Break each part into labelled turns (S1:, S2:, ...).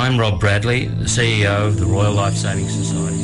S1: I'm Rob Bradley, the CEO of the Royal Life Saving Society.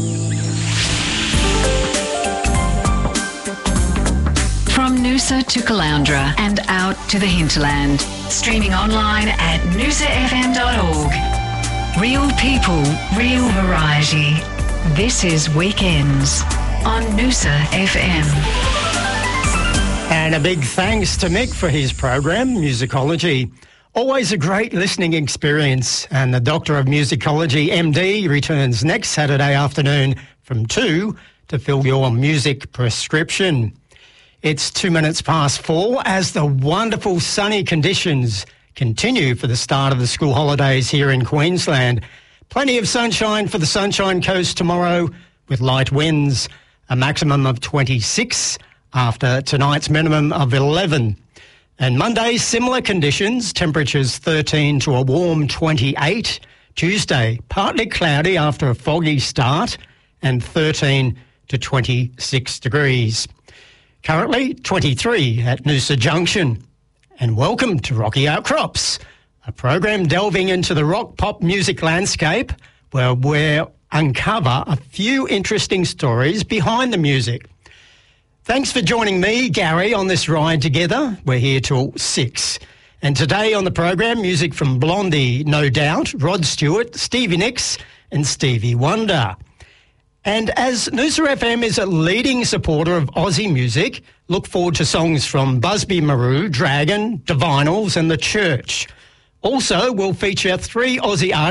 S2: From Noosa to Caloundra and out to the hinterland. Streaming online at noosafm.org. Real people, real variety. This is Weekends on Noosa FM.
S3: And a big thanks to Mick for his program, Musicology. Always a great listening experience. And the Doctor of Musicology, MD, returns next Saturday afternoon from 2 to fill your music prescription. It's 2 minutes past 4 as the wonderful sunny conditions continue for the start of the school holidays here in Queensland. Plenty of sunshine for the Sunshine Coast tomorrow with light winds, a maximum of 26 after tonight's minimum of 11. And Monday, similar conditions, temperatures 13 to a warm 28. Tuesday, partly cloudy after a foggy start and 13 to 26 degrees. Currently 23 at Noosa Junction. And welcome to Rocky Outcrops, a program delving into the rock pop music landscape where we'll uncover a few interesting stories behind the music. Thanks for joining me, Gary, on this ride together. We're here till 6. And today on the program, music from Blondie, No Doubt, Rod Stewart, Stevie Nicks and Stevie Wonder. And as Noosa FM is a leading supporter of Aussie music, look forward to songs from Busby Marou, Dragon, Divinals and The Church. Also, we'll feature 3 Aussie artists